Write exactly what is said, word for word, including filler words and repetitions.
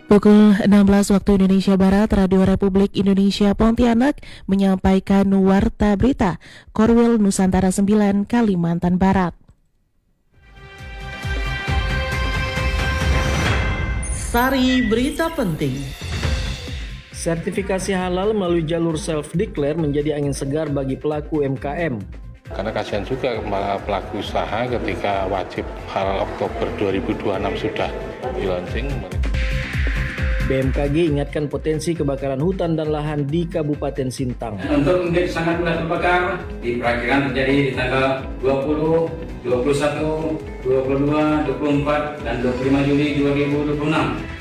Pukul enam belas waktu Indonesia Barat, Radio Republik Indonesia Pontianak menyampaikan warta berita Korwil Nusantara sembilan, Kalimantan Barat. Sari berita penting. Sertifikasi halal melalui jalur self-declare menjadi angin segar bagi pelaku U M K M. Karena kasihan juga pelaku usaha ketika wajib halal Oktober dua ribu dua puluh enam sudah di-launching. B M K G ingatkan potensi kebakaran hutan dan lahan di Kabupaten Sintang. Untuk menjadi sangat mudah terbakar, diperkirakan terjadi di tanggal dua puluh, dua puluh satu, dua puluh dua, dua puluh empat, dan dua puluh lima Juli dua ribu dua puluh enam.